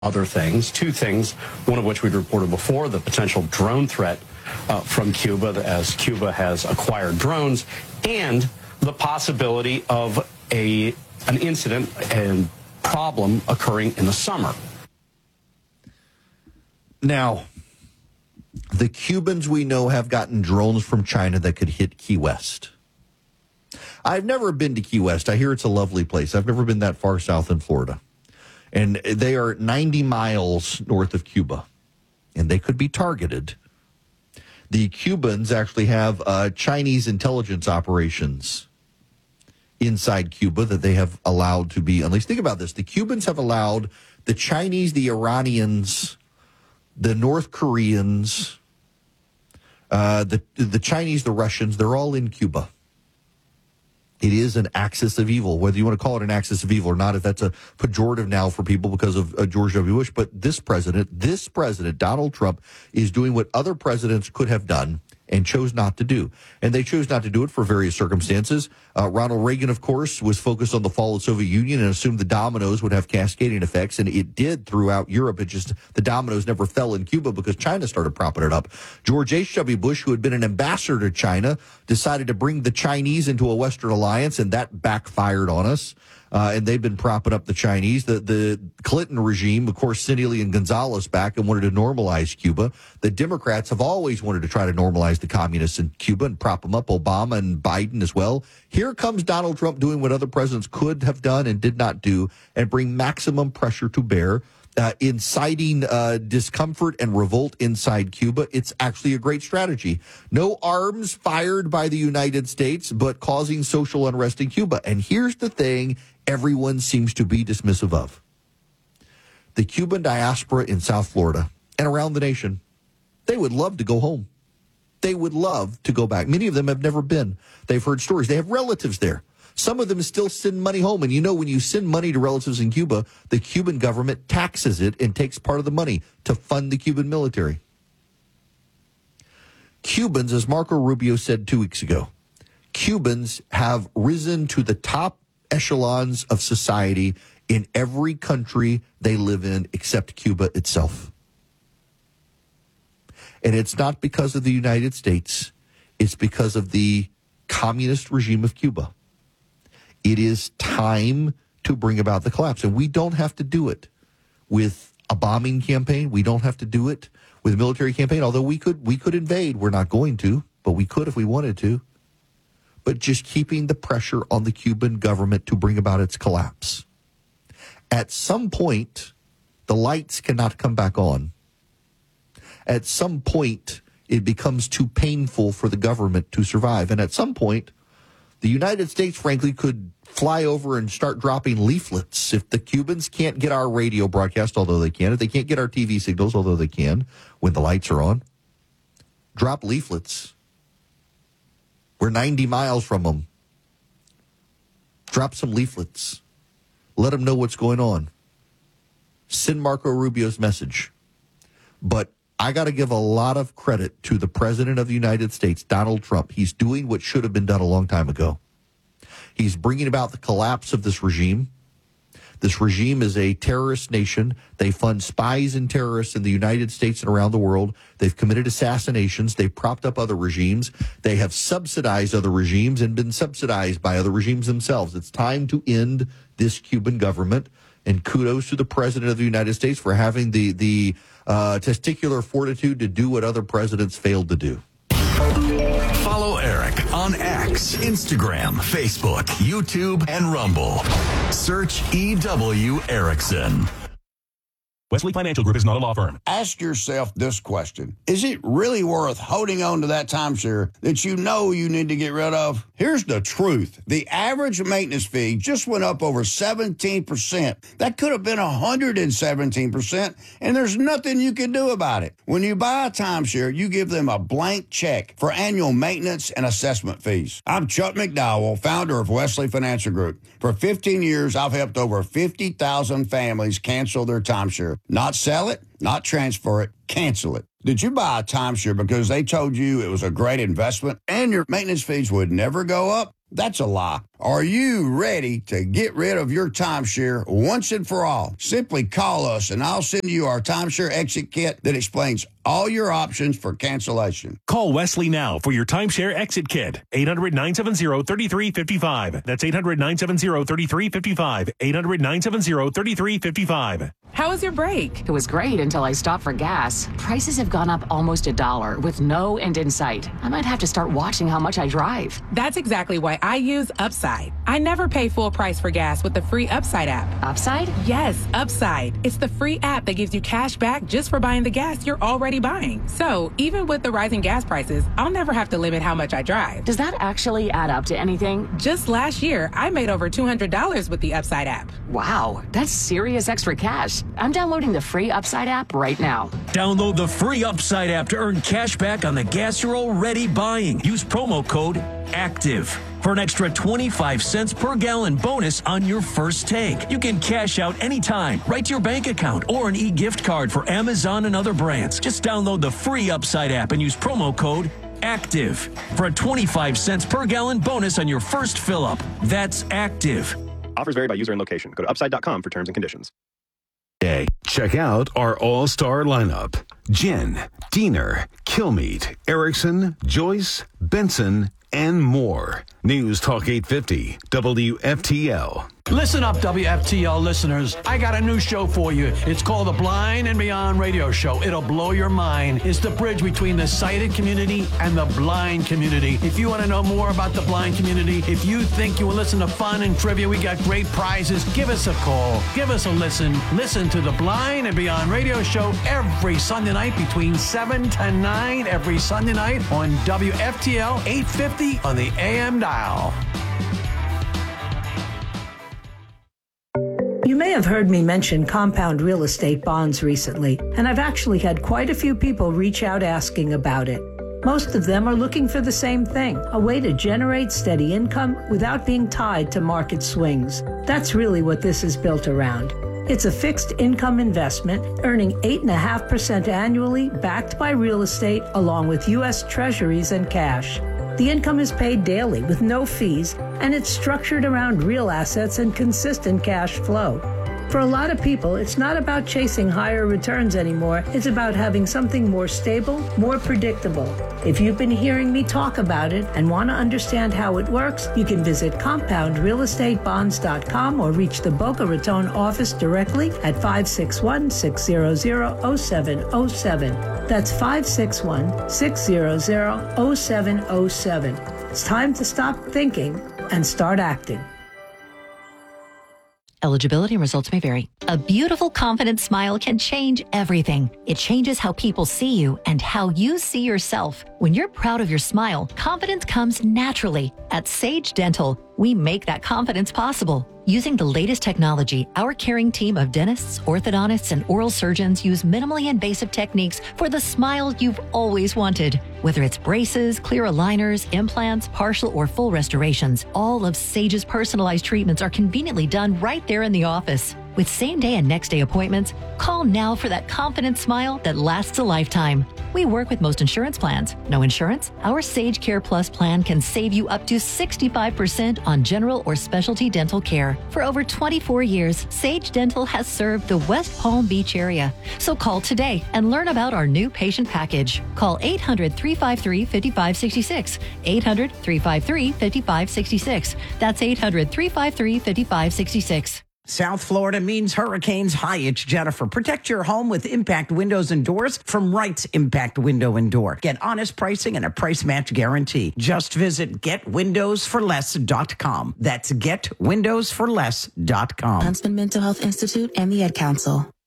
other things, two things, one of which we'd reported before, the potential drone threat from Cuba, as Cuba has acquired drones, and the possibility of an incident and problem occurring in the summer. Now, the Cubans we know have gotten drones from China that could hit Key West. I've never been to Key West. I hear it's a lovely place. I've never been that far south in Florida. And they are 90 miles north of Cuba, and they could be targeted. The Cubans actually have Chinese intelligence operations inside Cuba that they have allowed to be unleashed. Think about this. The Cubans have allowed the Chinese, the Iranians, the North Koreans, the Chinese, the Russians, they're all in Cuba. It is an axis of evil, whether you want to call it an axis of evil or not, if that's a pejorative now for people because of George W. Bush. But this president, Donald Trump, is doing what other presidents could have done and chose not to do. And they chose not to do it for various circumstances. Ronald Reagan, of course, was focused on the fall of the Soviet Union and assumed the dominoes would have cascading effects, and it did throughout Europe. It just, the dominoes never fell in Cuba because China started propping it up. George H.W. Bush, who had been an ambassador to China, decided to bring the Chinese into a Western alliance, and that backfired on us. And they've been propping up the Chinese. The Clinton regime, of course, sent Elian Gonzalez back and wanted to normalize Cuba. The Democrats have always wanted to try to normalize the communists in Cuba and prop them up, Obama and Biden as well. Here comes Donald Trump doing what other presidents could have done and did not do and bring maximum pressure to bear. Inciting discomfort and revolt inside Cuba. It's actually a great strategy. No arms fired by the United States, but causing social unrest in Cuba. And here's the thing everyone seems to be dismissive of. The Cuban diaspora in South Florida and around the nation, they would love to go home. They would love to go back. Many of them have never been. They've heard stories. They have relatives there. Some of them still send money home. And you know, when you send money to relatives in Cuba, the Cuban government taxes it and takes part of the money to fund the Cuban military. Cubans, as Marco Rubio said 2 weeks ago, Cubans have risen to the top echelons of society in every country they live in except Cuba itself. And it's not because of the United States. It's because of the communist regime of Cuba. It is time to bring about the collapse. And we don't have to do it with a bombing campaign. We don't have to do it with a military campaign, although we could invade. We're not going to, but we could if we wanted to. But just keeping the pressure on the Cuban government to bring about its collapse. At some point, the lights cannot come back on. At some point, it becomes too painful for the government to survive. And at some point, the United States, frankly, could fly over and start dropping leaflets. If the Cubans can't get our radio broadcast, although they can, if they can't get our TV signals, although they can, when the lights are on, drop leaflets. We're 90 miles from them. Drop some leaflets. Let them know what's going on. Send Marco Rubio's message. But I got to give a lot of credit to the President of the United States, Donald Trump. He's doing what should have been done a long time ago. He's bringing about the collapse of this regime. This regime is a terrorist nation. They fund spies and terrorists in the United States and around the world. They've committed assassinations. They've propped up other regimes. They have subsidized other regimes and been subsidized by other regimes themselves. It's time to end this Cuban government. And kudos to the President of the United States for having the testicular fortitude to do what other presidents failed to do. Follow Eric on X, Instagram, Facebook, YouTube, and Rumble. Search E.W. Erickson. Wesley Financial Group is not a law firm. Ask yourself this question. Is it really worth holding on to that timeshare that you know you need to get rid of? Here's the truth. The average maintenance fee just went up over 17%. That could have been 117%, and there's nothing you can do about it. When you buy a timeshare, you give them a blank check for annual maintenance and assessment fees. I'm Chuck McDowell, founder of Wesley Financial Group. For 15 years, I've helped over 50,000 families cancel their timeshare. Not sell it, not transfer it, cancel it. Did you buy a timeshare because they told you it was a great investment and your maintenance fees would never go up? That's a lie. Are you ready to get rid of your timeshare once and for all? Simply call us and I'll send you our timeshare exit kit that explains all your options for cancellation. Call Wesley now for your timeshare exit kit. 800-970-3355. That's 800-970-3355. 800-970-3355. How was your break? It was great until I stopped for gas. Prices have gone up almost $1 with no end in sight. I might have to start watching how much I drive. That's exactly why I use Upside. I never pay full price for gas with the free Upside app. Upside? Yes, Upside. It's the free app that gives you cash back just for buying the gas you're already buying. So even with the rising gas prices, I'll never have to limit how much I drive. Does that actually add up to anything? Just last year, I made over $200 with the Upside app. Wow, that's serious extra cash. I'm downloading the free Upside app right now. Download the free Upside app to earn cash back on the gas you're already buying. Use promo code ACTIVE for an extra 25 cents per gallon bonus on your first tank. You can cash out anytime, right to your bank account, or an e-gift card for Amazon and other brands. Just download the free Upside app and use promo code ACTIVE for a 25 cents per gallon bonus on your first fill-up. That's ACTIVE. Offers vary by user and location. Go to upside.com for terms and conditions. Check out our all-star lineup. Jen, Diener, Kilmeade, Erickson, Joyce, Benson, and more. News Talk 850, WFTL. Listen up, WFTL listeners. I got a new show for you. It's called The Blind and Beyond Radio Show. It'll blow your mind. It's the bridge between the sighted community and the blind community. If you want to know more about the blind community, if you think you will listen to fun and trivia, we got great prizes. Give us a call. Give us a listen. Listen to The Blind and Beyond Radio Show every Sunday night between 7 to 9 every Sunday night on WFTL 850 on the AM dial. You may have heard me mention compound real estate bonds recently, and I've actually had quite a few people reach out asking about it. Most of them are looking for the same thing, a way to generate steady income without being tied to market swings. That's really what this is built around. It's a fixed income investment earning 8.5% annually, backed by real estate along with U.S. Treasuries and cash. The income is paid daily with no fees, and it's structured around real assets and consistent cash flow. For a lot of people, it's not about chasing higher returns anymore. It's about having something more stable, more predictable. If you've been hearing me talk about it and want to understand how it works, you can visit compoundrealestatebonds.com or reach the Boca Raton office directly at 561-600-0707. That's 561-600-0707. It's time to stop thinking and start acting. Eligibility and results may vary. A beautiful, confident smile can change everything. It changes how people see you and how you see yourself. When you're proud of your smile, confidence comes naturally. At Sage Dental, we make that confidence possible. Using the latest technology, our caring team of dentists, orthodontists, and oral surgeons use minimally invasive techniques for the smile you've always wanted. Whether it's braces, clear aligners, implants, partial or full restorations, all of Sage's personalized treatments are conveniently done right there in the office. With same-day and next-day appointments, call now for that confident smile that lasts a lifetime. We work with most insurance plans. No insurance? Our Sage Care Plus plan can save you up to 65% on general or specialty dental care. For over 24 years, Sage Dental has served the West Palm Beach area. So call today and learn about our new patient package. Call 800-353-5566. 800-353-5566. That's 800-353-5566. South Florida means hurricanes. Hi, it's Jennifer. Protect your home with Impact Windows and Doors from Wright's Impact Window and Door. Get honest pricing and a price match guarantee. Just visit getwindowsforless.com. That's getwindowsforless.com. Huntsman Mental Health Institute and the Ad Council.